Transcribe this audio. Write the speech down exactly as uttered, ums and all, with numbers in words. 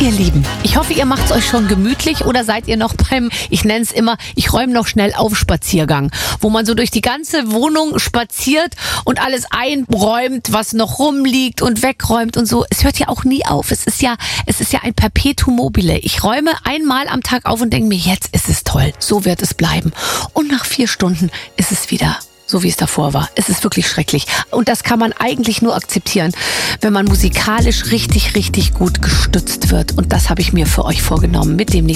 Ihr Lieben, ich hoffe, ihr macht es euch schon gemütlich oder seid ihr noch beim, ich nenne es immer, ich räume noch schnell auf Spaziergang, wo man so durch die ganze Wohnung spaziert und alles einräumt, was noch rumliegt und wegräumt und so. Es hört ja auch nie auf. Es ist ja, es ist ja ein Perpetuum mobile. Ich räume einmal am Tag auf und denke mir, jetzt ist es toll. So wird es bleiben. Und nach vier Stunden ist es wieder so, wie es davor war. Es ist wirklich schrecklich. Und das kann man eigentlich nur akzeptieren, wenn man musikalisch richtig, richtig gut gestützt wird. Und das habe ich mir für euch vorgenommen mit dem nächsten